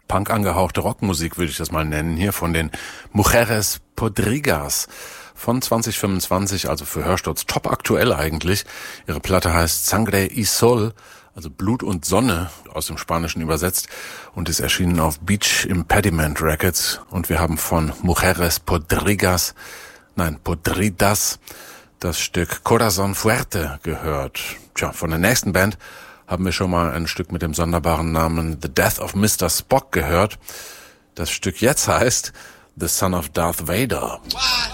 Punk angehauchte Rockmusik, würde ich das mal nennen, hier von den Mujeres Podrigas von 2025, also für Hörsturz top aktuell eigentlich. Ihre Platte heißt Sangre y Sol, also Blut und Sonne, aus dem Spanischen übersetzt, und ist erschienen auf Beach Impediment Records. Und wir haben von Mujeres Podridas das Stück Corazón Fuerte gehört. Tja, von der nächsten Band haben wir schon mal ein Stück mit dem sonderbaren Namen The Death of Mr. Spock gehört. Das Stück jetzt heißt The Son of Darth Vader. Wow.